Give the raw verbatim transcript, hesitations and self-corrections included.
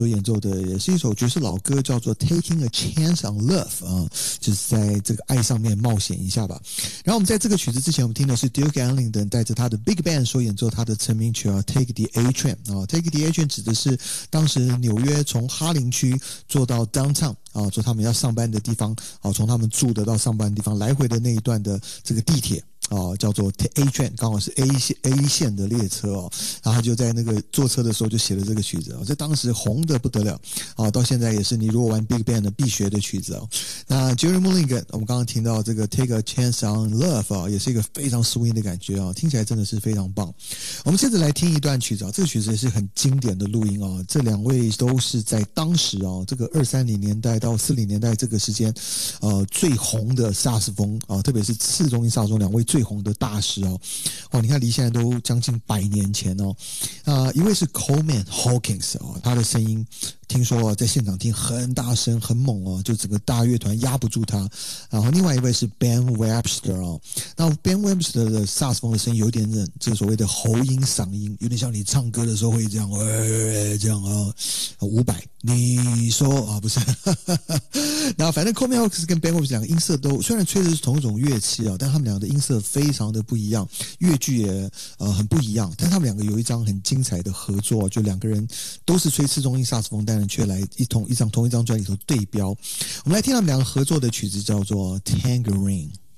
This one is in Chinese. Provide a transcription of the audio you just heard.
所演奏的也是一首爵士老歌，叫做 Taking a Chance on Love 啊，就是在这个爱上面冒险一下吧。然后我们在这个曲子之前，我们听的是 Duke Ellington 带着他的 Big Band 所演奏他的成名曲啊 Take the A Train 啊 Take the A Train 指的是当时纽约从哈林区坐到 Downtown 啊，坐他们要上班的地方啊，从他们住的到上班的地方来回的那一段的这个地铁。哦，叫做 A Train， 刚好是 A 线 A 线的列车哦，然后他就在那个坐车的时候就写了这个曲子哦，在当时红的不得了哦，到现在也是你如果玩 Big Band 的必学的曲子哦。那 Jerry Mulligan， 我们刚刚听到这个 Take a Chance on Love 啊，也是一个非常 swing 的感觉啊，听起来真的是非常棒。我们接着来听一段曲子啊，这个曲子也是很经典的录音啊，这两位都是在当时啊，这个二三零年代到四零年代这个时间，呃，最红的萨克斯风啊，特别是次中音萨克斯风两位最红的大师哦，哦，你看离现在都将近百年前哦，啊、呃，一位是 Coleman Hawkins 哦，他的声音听说、哦、在现场听很大声很猛哦，就整个大乐团压不住他。然后另外一位是 Ben Webster 哦，那 Ben Webster 的萨克斯风的声音有点冷，这所谓的喉音嗓音，有点像你唱歌的时候会这样，呃、这样啊，伍佰，你说啊，不是，然后反正 Coleman Hawkins 跟 Ben Webster 两个音色都虽然吹的是同一种乐器啊，但他们两个的音色非常的不一样，乐句也呃很不一样，但他们两个有一张很精彩的合作，就两个人都是吹次中音萨克斯风，但是却来一同一张同一张专辑里头对标。我们来听他们两个合作的曲子，叫做 Tangerine。